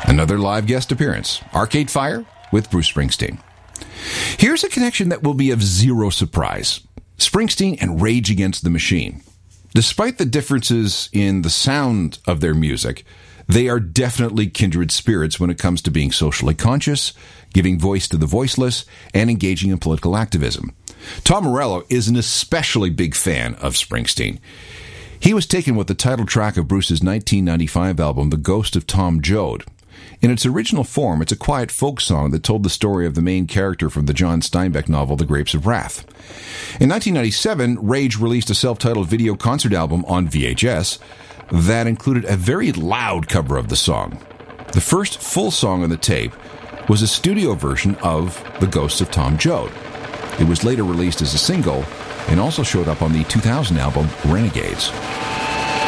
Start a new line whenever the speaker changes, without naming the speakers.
Another live guest appearance, Arcade Fire with Bruce Springsteen. Here's a connection that will be of zero surprise. Springsteen and Rage Against the Machine. Despite the differences in the sound of their music, they are definitely kindred spirits when it comes to being socially conscious, giving voice to the voiceless, and engaging in political activism. Tom Morello is an especially big fan of Springsteen. He was taken with the title track of Bruce's 1995 album, The Ghost of Tom Joad. In its original form, it's a quiet folk song that told the story of the main character from the John Steinbeck novel, The Grapes of Wrath. In 1997, Rage released a self-titled video concert album on VHS that included a very loud cover of the song. The first full song on the tape was a studio version of The Ghost of Tom Joad. It was later released as a single and also showed up on the 2000 album Renegades.